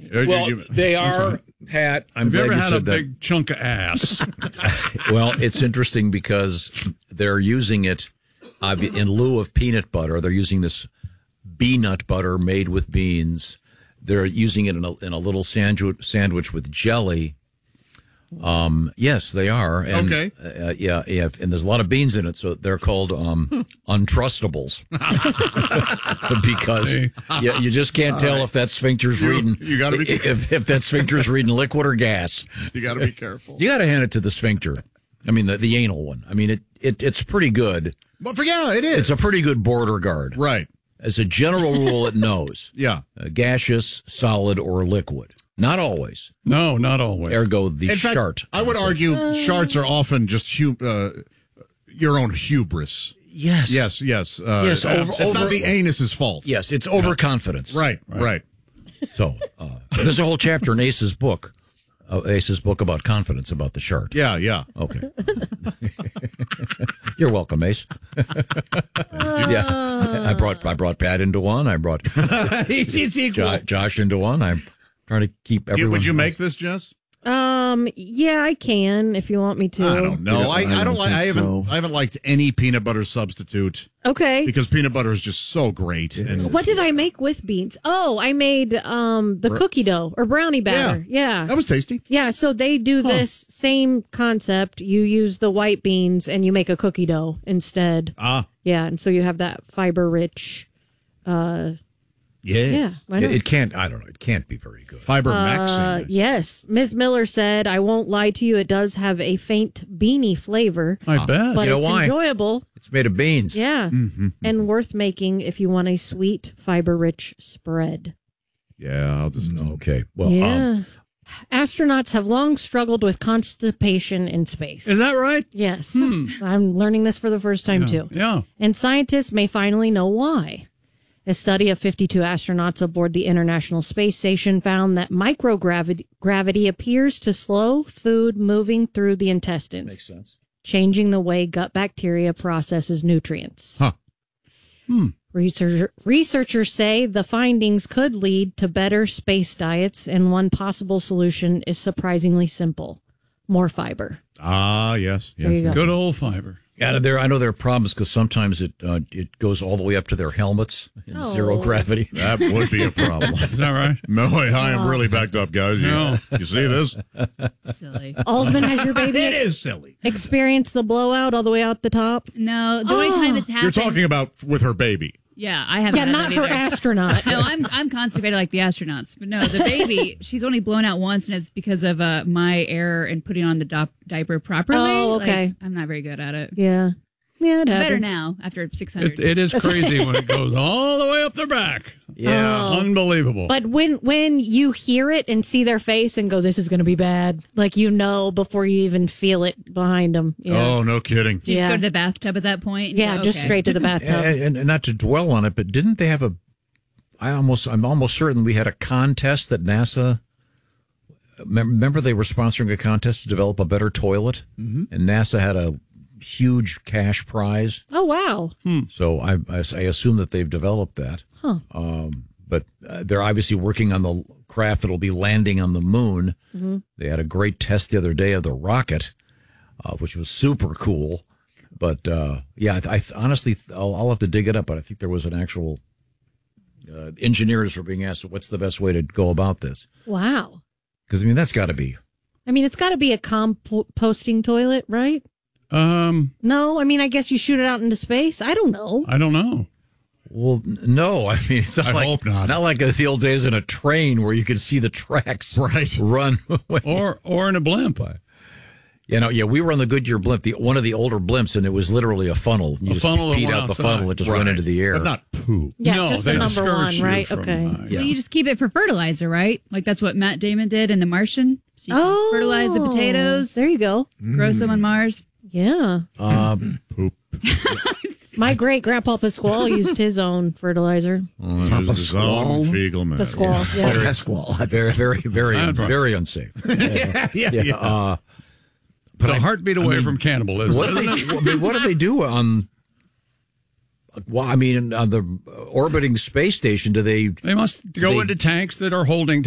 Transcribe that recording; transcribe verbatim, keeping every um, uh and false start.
Well, they are, Pat. I'm Have you glad ever you had a said that. big chunk of ass? Well, it's interesting because they're using it uh, in lieu of peanut butter. They're using this peanut butter made with beans. They're using it in a, in a little sandwich, sandwich with jelly. Um, yes, they are. And, okay. Uh, yeah, yeah. And there's a lot of beans in it, so they're called um, untrustables. Because you, you just can't tell right. if that sphincter's you, reading. You got to be if, if that sphincter's reading liquid or gas. You got to be careful. You got to hand it to the sphincter. I mean, the, the anal one. I mean, it, it it's pretty good. But for yeah, it is. It's a pretty good border guard. Right. As a general rule, it knows. Yeah. Uh, gaseous, solid, or liquid. Not always. No, not always. Ergo, the In shart. Fact, I would argue uh, sharts are often just hu- uh, your own hubris. Yes. Yes, yes. Uh, yes, over, it's over, not the anus's fault. Yes, it's overconfidence. Right, right. right. So, uh, there's a whole chapter in Ace's book, uh, Ace's book about confidence, about the shart. Yeah, yeah. Okay. You're welcome, Ace. yeah, I brought I brought Pat into one. I brought it's, it's equal. Jo- Josh into one. I'm trying to keep everyone. Would you make this, Jess? Um. Yeah, I can if you want me to. I don't know. I, I, I don't like. I haven't. so. I haven't liked any peanut butter substitute. Okay. Because peanut butter is just so great. And what did I make with beans? Oh, I made um the cookie dough or brownie batter. Yeah, yeah. That was tasty. Yeah. So they do huh. this same concept. You use the white beans and you make a cookie dough instead. Ah. Yeah, and so you have that fiber rich. Uh. Yes. Yeah. It, it can't. I don't know. It can't be very good. Fiber uh, maxing. Yes. Miz Miller said, "I won't lie to you. It does have a faint beanie flavor. I bet. But you know it's why? enjoyable. It's made of beans. Yeah, mm-hmm. and worth making if you want a sweet, fiber-rich spread." Yeah. I'll just. Okay. Well. Yeah. Um, Astronauts have long struggled with constipation in space. Is that right? Yes. Hmm. I'm learning this for the first time, yeah. too. Yeah. And scientists may finally know why. A study of fifty-two astronauts aboard the International Space Station found that microgravity gravity appears to slow food moving through the intestines. Makes sense. Changing the way gut bacteria processes nutrients. Huh. Hmm. Researcher, researchers say the findings could lead to better space diets, and one possible solution is surprisingly simple: more fiber. Ah, yes. yes There you go. Good old fiber. Yeah, there. I know there are problems because sometimes it uh, it goes all the way up to their helmets in Oh. zero gravity. That would be a problem. Is that right? No, I am really backed up, guys. You, No. you see this? Silly. Alsman, has your baby It is silly. experienced the blowout all the way out the top? No, the only time it's You're happened. talking about with her baby. Yeah, I haven't. Yeah, had not that her either. astronaut. No, I'm I'm constipated like the astronauts, but no, the baby. She's only blown out once, and it's because of uh, my error in putting on the do- diaper properly. Oh, okay. Like, I'm not very good at it. Yeah. Yeah, it I'm happens. better now after six hundred. It, it is crazy when it goes all the way up their back. Yeah. Oh. Unbelievable. But when when you hear it and see their face and go, "This is going to be bad," like you know before you even feel it behind them. Yeah. Oh, no kidding. Do you Yeah. just go to the bathtub at that point? Yeah, Oh, just okay. straight to the bathtub. And, and not to dwell on it, but didn't they have a? I almost, I'm almost certain we had a contest that NASA. Remember, they were sponsoring a contest to develop a better toilet, mm-hmm. and NASA had a huge cash prize. Oh, wow. So I, I, I assume that they've developed that. Huh. Um, but uh, they're obviously working on the craft that'll be landing on the moon. Mm-hmm. They had a great test the other day of the rocket, uh, which was super cool. But uh, yeah, I, I honestly, I'll, I'll have to dig it up. But I think there was an actual uh, engineers were being asked, "What's the best way to go about this?" Wow. Because I mean, that's got to be. I mean, it's got to be a composting toilet, right? Um, No, I mean, I guess you shoot it out into space. I don't know. I don't know. Well, n- no, I mean, it's not I like, hope not. Not like the old days in a train where you could see the tracks Right. run. Or or in a blimp. You know, yeah, we were on the Goodyear blimp, the one of the older blimps, and it was literally a funnel. You A just funnel that peed went out the outside. funnel, it just Right. went into the air. But not poo. Yeah, no, just they the number discourage one, you right? from, Okay. uh, Yeah. Well, you just keep it for fertilizer, right? Like that's what Matt Damon did in The Martian. So you can Oh, fertilize the potatoes, There you go. grow some on Mars. Yeah. Um, Poop. My great grandpa Pasquale used his own fertilizer. There's his own fecal matter. Pasquale. Yeah. Oh, Pasquale. very, very, very, That's right. very unsafe. yeah, yeah, yeah. Uh, It's a heartbeat away from cannibalism. what do they? I mean, what do they do on? Well, I mean, on the orbiting space station, do they? They must go They- into tanks that are holding